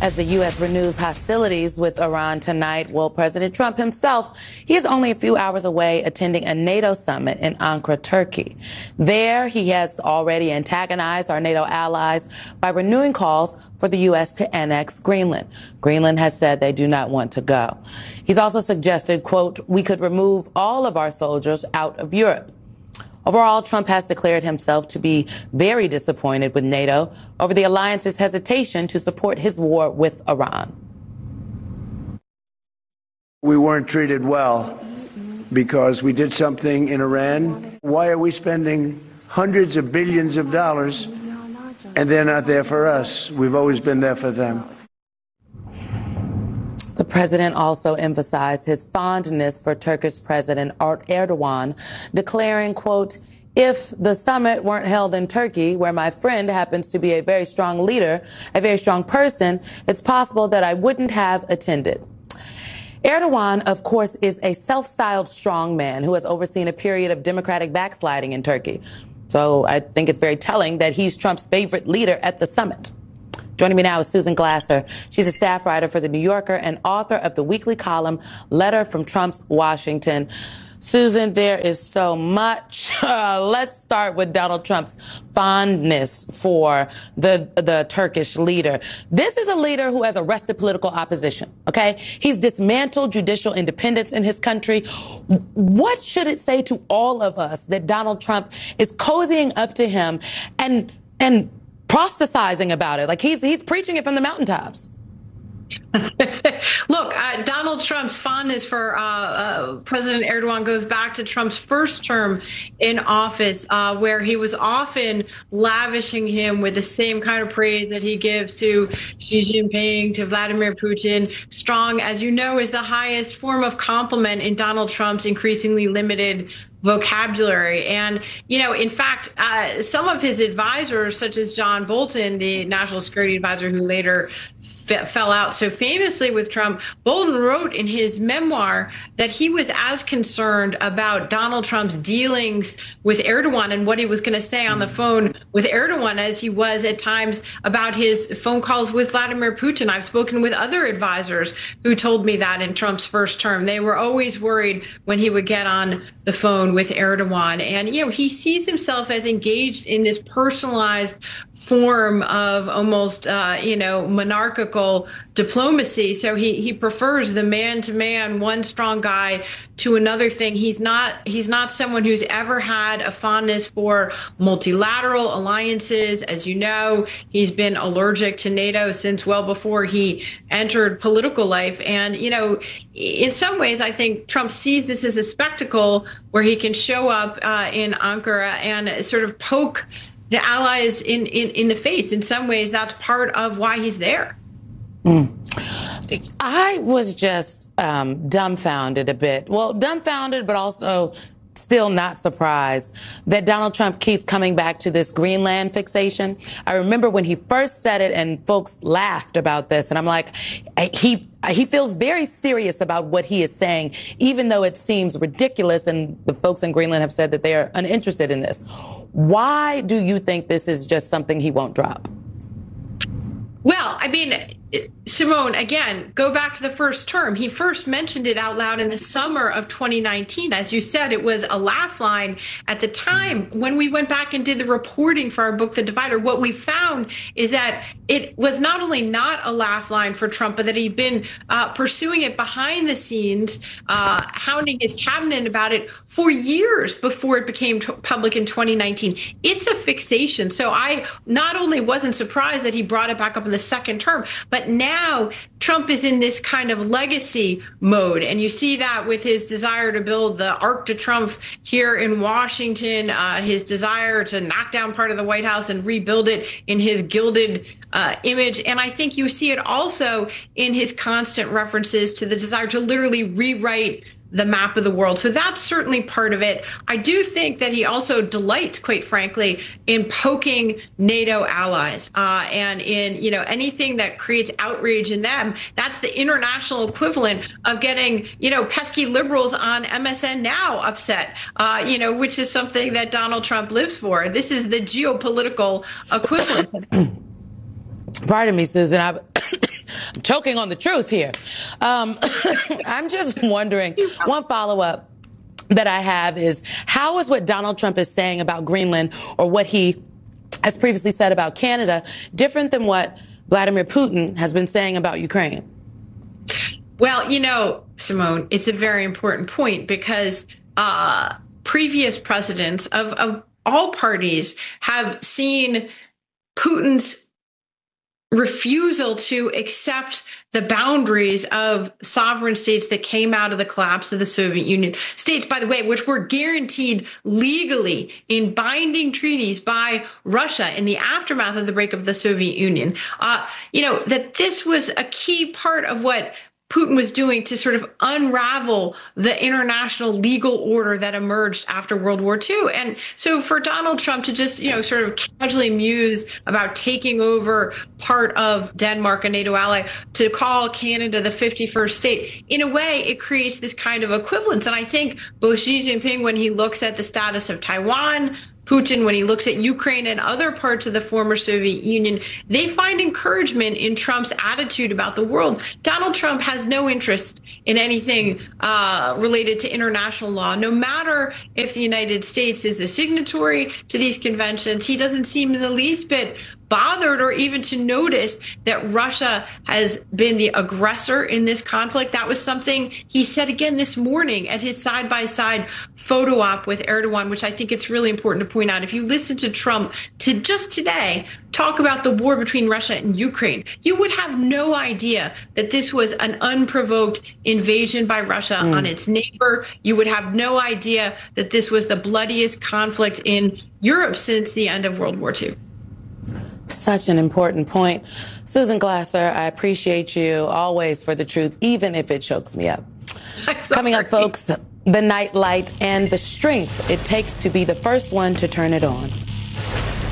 as the U.S. renews hostilities with Iran tonight. Well, President Trump himself, he is only a few hours away attending a NATO summit in Ankara, Turkey. There, he has already antagonized our NATO allies by renewing calls for the U.S. to annex Greenland. Greenland has said they do not want to go. He's also suggested, quote, we could remove all of our soldiers out of Europe. Overall, Trump has declared himself to be very disappointed with NATO over the alliance's hesitation to support his war with Iran. We weren't treated well because we did something in Iran. Why are we spending hundreds of billions of dollars and they're not there for us? We've always been there for them. The president also emphasized his fondness for Turkish President Erdogan, declaring, quote, if the summit weren't held in Turkey, where my friend happens to be a very strong leader, a very strong person, it's possible that I wouldn't have attended. Erdogan, of course, is a self-styled strong man who has overseen a period of democratic backsliding in Turkey. So I think it's very telling that he's Trump's favorite leader at the summit. Joining me now is Susan Glasser. She's a staff writer for The New Yorker and author of the weekly column Letter from Trump's Washington. Susan, there is so much. Let's start with Donald Trump's fondness for the Turkish leader. This is a leader who has arrested political opposition, okay? He's dismantled judicial independence in his country. What should it say to all of us that Donald Trump is cozying up to him and proselytizing about it? Like he's preaching it from the mountaintops. Look, Donald Trump's fondness for President Erdogan goes back to Trump's first term in office, where he was often lavishing him with the same kind of praise that he gives to Xi Jinping, to Vladimir Putin. Strong, as you know, is the highest form of compliment in Donald Trump's increasingly limited vocabulary. And, you know, in fact, some of his advisors, such as John Bolton, the national security advisor who later fell out so famously with Trump, Bolton wrote in his memoir that he was as concerned about Donald Trump's dealings with Erdogan and what he was going to say on the phone with Erdogan as he was at times about his phone calls with Vladimir Putin. I've spoken with other advisors who told me that in Trump's first term. They were always worried when he would get on the phone with Erdogan. And, you know, he sees himself as engaged in this personalized form of almost, monarchical diplomacy. So he prefers the man-to-man, one strong guy to another thing. He's not someone who's ever had a fondness for multilateral alliances. As you know, he's been allergic to NATO since well before he entered political life. And, you know, in some ways, I think Trump sees this as a spectacle where he can show up in Ankara and sort of poke the allies in the face. In some ways, that's part of why he's there. I was just dumbfounded a bit. Well, dumbfounded, but also still not surprised that Donald Trump keeps coming back to this Greenland fixation. I remember when he first said it and folks laughed about this, and I'm like, he feels very serious about what he is saying, even though it seems ridiculous, and the folks in Greenland have said that they are uninterested in this. Why do you think this is just something he won't drop? Well, I mean, Simone, again, go back to the first term. He first mentioned it out loud in the summer of 2019. As you said, it was a laugh line at the time. When we went back and did the reporting for our book, The Divider, what we found is that it was not only not a laugh line for Trump, but that he'd been pursuing it behind the scenes, hounding his cabinet about it for years before it became public in 2019. It's a fixation. So I not only wasn't surprised that he brought it back up in the second term, but now Trump is in this kind of legacy mode. And you see that with his desire to build the Arc de Trump here in Washington, his desire to knock down part of the White House and rebuild it in his gilded image. And I think you see it also in his constant references to the desire to literally rewrite the map of the world. So that's certainly part of it. I do think that he also delights, quite frankly, in poking NATO allies and in, you know, anything that creates outrage in them. That's the international equivalent of getting, you know, pesky liberals on MSN Now upset, which is something that Donald Trump lives for. This is the geopolitical equivalent. Pardon me, Susan. I'm choking on the truth here. I'm just wondering, one follow-up that I have is, how is what Donald Trump is saying about Greenland, or what he has previously said about Canada, different than what Vladimir Putin has been saying about Ukraine? Well, Simone, it's a very important point, because previous presidents of all parties have seen Putin's refusal to accept the boundaries of sovereign states that came out of the collapse of the Soviet Union. States, by the way, which were guaranteed legally in binding treaties by Russia in the aftermath of the breakup of the Soviet Union. That this was a key part of what Putin was doing to sort of unravel the international legal order that emerged after World War II. And so for Donald Trump to just, sort of casually muse about taking over part of Denmark, a NATO ally, to call Canada the 51st state, in a way, it creates this kind of equivalence. And I think both Xi Jinping, when he looks at the status of Taiwan, Putin, when he looks at Ukraine and other parts of the former Soviet Union, they find encouragement in Trump's attitude about the world. Donald Trump has no interest in anything related to international law. No matter if the United States is a signatory to these conventions, he doesn't seem in the least bit bothered or even to notice that Russia has been the aggressor in this conflict. That was something he said again this morning at his side-by-side photo op with Erdogan, which I think it's really important to point out. If you listen to Trump to just today talk about the war between Russia and Ukraine, you would have no idea that this was an unprovoked invasion by Russia on its neighbor. You would have no idea that this was the bloodiest conflict in Europe since the end of World War II. Such an important point. Susan Glasser, I appreciate you always for the truth, even if it chokes me up. Coming up, folks, the nightlight and the strength it takes to be the first one to turn it on.